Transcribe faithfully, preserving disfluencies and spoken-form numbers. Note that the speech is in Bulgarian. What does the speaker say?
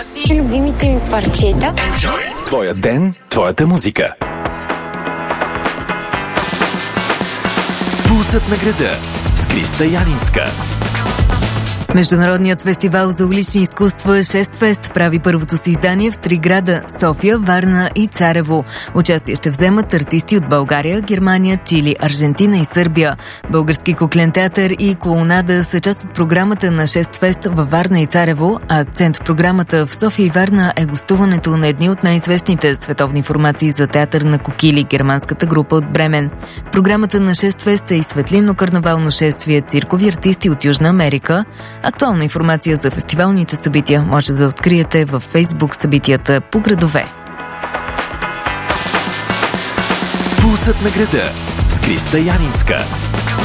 Любимите ми парчета. Твоя ден, твоята музика. Пулсът на града с Криста Янинска. Международният фестивал за улични изкуства шест фест прави първото си издание в три града – София, Варна и Царево. Участие ще вземат артисти от България, Германия, Чили, Аржентина и Сърбия. Български куклен театър и клоунада са част от програмата на шест фест във Варна и Царево, а акцент в програмата в София и Варна е гостуването на едни от най-известните световни формации за театър на кокили, германската група от Бремен. В програмата на шест фест е и светлинно-карнавално шествие, циркови артисти от Южна Америка. Актуална информация за фестивалните събития може да откриете във Фейсбук събитията по градове. Пулсът на града с Криста Янинска.